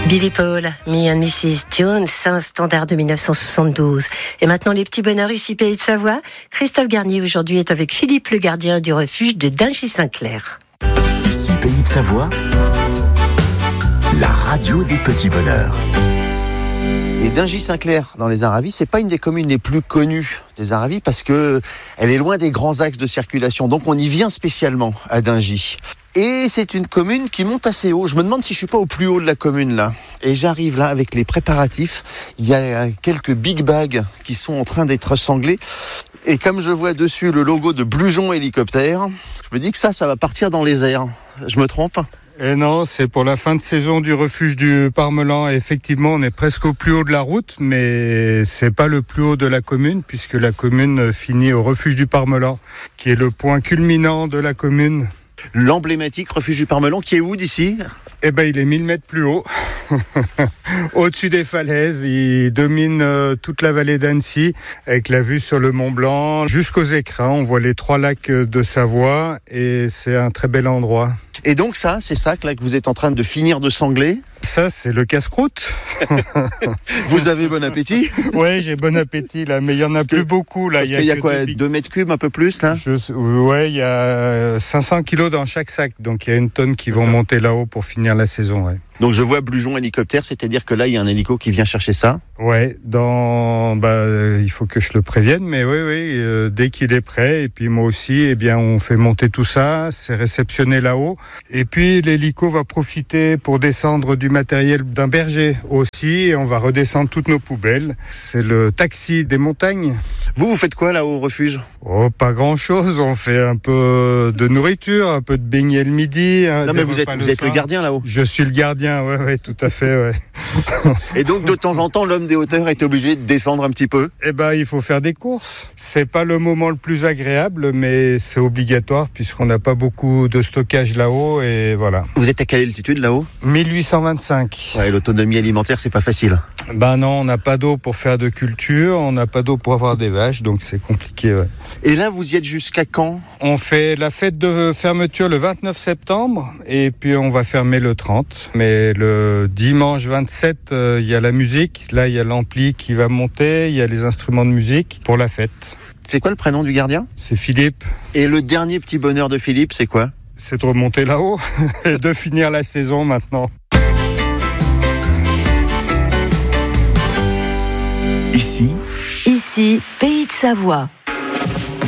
Billy Paul, Me and Mrs. Jones, un standard de 1972. Et maintenant, les petits bonheurs ici, Pays de Savoie. Christophe Garnier, aujourd'hui, est avec Philippe, le gardien du refuge de Dingy-Saint-Clair. Ici, Pays de Savoie, la radio des petits bonheurs. Et Dingy-Saint-Clair, dans les Aravis, c'est pas une des communes les plus connues des Aravis parce que elle est loin des grands axes de circulation. Donc, on y vient spécialement à Dingy. Et c'est une commune qui monte assez haut. Je me demande si je suis pas au plus haut de la commune là. Et j'arrive là avec les préparatifs. Il y a quelques big bags qui sont en train d'être sanglés. Et comme je vois dessus le logo de Blujon Hélicoptère, je me dis que ça va partir dans les airs. Je me trompe ? Et non, c'est pour la fin de saison du refuge du Parmelan. Effectivement, on est presque au plus haut de la route, mais c'est pas le plus haut de la commune, puisque la commune finit au refuge du Parmelan, qui est le point culminant de la commune. L'emblématique refuge du Parmelan qui est où d'ici ? Eh ben, il est 1000 mètres plus haut, au-dessus des falaises. Il domine toute la vallée d'Annecy, avec la vue sur le Mont Blanc. Jusqu'aux écrins, on voit les 3 lacs de Savoie, et c'est un très bel endroit. Et donc ça, c'est ça que vous êtes en train de finir de sangler ? Ça, c'est le casse-croûte. Vous avez bon appétit ? Oui, j'ai bon appétit, là, mais il n'y en a plus beaucoup. Là. Parce qu'il y a quoi, 2 mètres cubes, un peu plus, là ? Ouais, il y a 500 kilos dans chaque sac, donc il y a une tonne qui vont monter là-haut pour finir la saison, ouais. Donc je vois Blujon Hélicoptère, c'est-à-dire que là, il y a un hélico qui vient chercher ça ? Ouais, il faut que je le prévienne, mais oui, dès qu'il est prêt, et puis moi aussi, eh bien, on fait monter tout ça, c'est réceptionné là-haut, et puis l'hélico va profiter pour descendre du matériel d'un berger aussi, et on va redescendre toutes nos poubelles. C'est le taxi des montagnes. Vous faites quoi là au refuge ? Oh, pas grand-chose, on fait un peu de nourriture, un peu de beignets le midi. Non mais vous êtes le gardien là-haut ? Je suis le gardien, ouais, tout à fait, ouais. Et donc de temps en temps, l'homme des hauteurs est obligé de descendre un petit peu ? Eh ben, il faut faire des courses. C'est pas le moment le plus agréable, mais c'est obligatoire puisqu'on n'a pas beaucoup de stockage là-haut, et voilà. Vous êtes à quelle altitude là-haut ? 1825. Ouais, l'autonomie alimentaire, c'est pas facile. Ben non, on n'a pas d'eau pour faire de culture, on n'a pas d'eau pour avoir des vaches, donc c'est compliqué, ouais. Et là, vous y êtes jusqu'à quand ? On fait la fête de fermeture le 29 septembre, et puis on va fermer le 30. Mais le dimanche 27, il y a la musique. Là, il y a l'ampli qui va monter, il y a les instruments de musique pour la fête. C'est quoi le prénom du gardien ? C'est Philippe. Et le dernier petit bonheur de Philippe, c'est quoi ? C'est de remonter là-haut et de finir la saison maintenant. Ici, Pays de Savoie.